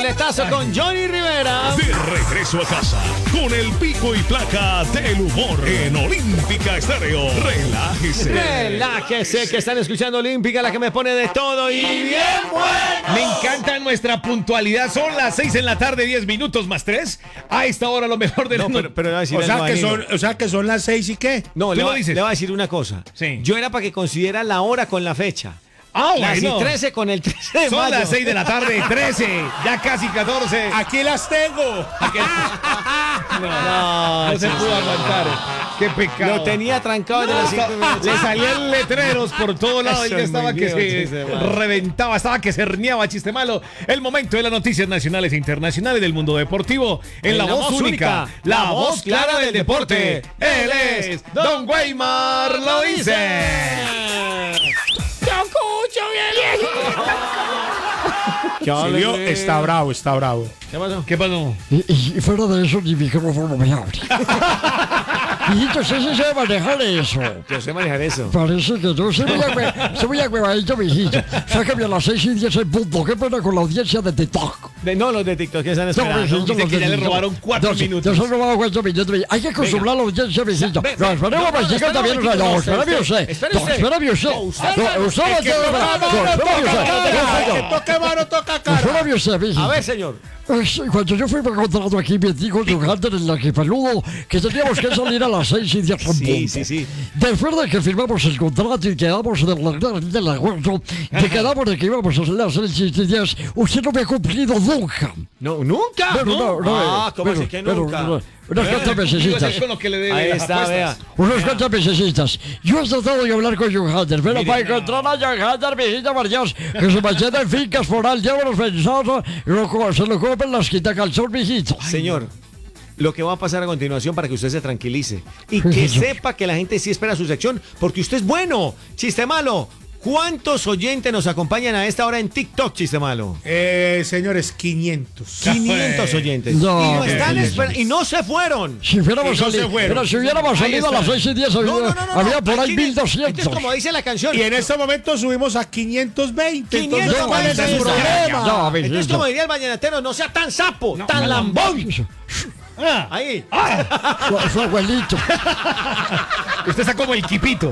chupetoletazo con Johnny Rivera. De regreso a casa con el pico y placa del humor en Olímpica Estéreo. Relájese. Relájese, que están escuchando Olímpica, la que me pone de todo y bien bueno. Me encanta nuestra puntualidad. Son las 6 en la tarde, 10 minutos más 3. A esta hora lo mejor de la noche. Pero le voy a decir O sea, algo a que Danilo. son las 6 y qué. No, Tú le lo voy dices. a decir una cosa. Sí. Yo era para que considera la hora con la fecha. Ah, Las bueno. y 13 con el 13 de Son mayo. las 6 de la tarde, 13. Ya casi 14. Aquí las tengo. No, se pudo aguantar. Qué pecado. Lo tenía trancado desde las 5 minutos. Le salían letreros por todo lado. Eso Él ya es estaba muy que bien, se chiste malo. reventaba, estaba que se herniaba, chiste malo. El momento de las noticias nacionales e internacionales del mundo deportivo. En la voz única, la voz clara del deporte. Él es Don Weimar lo dice. Silvio está bravo, está bravo. ¿Qué pasó? ¿Qué pasó? Y fuera de eso, ni micrófono me abre. Mijito, usted sí sabe manejar eso. Yo sé manejar eso. Parece que no. Soy muy acuevadito, mijito. Sácame a las 6:10 en punto. Qué pena con la audiencia de TikTok. No, los de TikTok que están esperando. mijito, dice los que de ya le TikTok. robaron 4 minutos. Nos han robado 4 minutos. Hay que acostumbrar a la audiencia, mijito. No, esperemos, mijito, también. No, espérame usted. No, espérame usted. No, usted no tiene. No, espérame usted. Que toque mano, toca cara. Espérame usted, mijito. A ver, señor. Cuando yo fui contrato aquí, me dijo John Hunter en la que peludo que teníamos que salir a las 6:10 en punto. Sí. Después de que firmamos el contrato y quedamos del acuerdo, que quedamos de que íbamos a salir a las 6:10, usted no me ha cumplido nunca. No, nunca. No, ¿Cómo así que nunca? Unas cuantas mesecitas. Con lo que le debe Ahí las está, vea. apuestas. Unas cuantas mesecitas. Yo he tratado de hablar con John Hunter, pero para encontrar a John Hunter, mijita, por Dios, que se mantiene en fincas por ahí, lleva los pensados, se lo comen las quitacalzón, mijito. Señor, lo que va a pasar a continuación para que usted se tranquilice y que sepa que la gente sí espera su sección, porque usted es bueno. Chiste malo. ¿Cuántos oyentes nos acompañan a esta hora en TikTok, chiste malo? Señores, 500. 500 oyentes. No, y no están qué esperando. Y no se fueron. Si hubiéramos Y no se salido, fueron. pero si hubiéramos Ahí salido a está. las 6:10, había por ahí Aquí, 1.200. esto es como dice la canción. Y en este momento subimos a 520. Entonces, 500 ¿cuál es el veces. problema? No, Entonces, mijito. como diría el vallenatero, no sea tan sapo, tan lambón. Ahí. Su abuelito. Usted está como el quipito.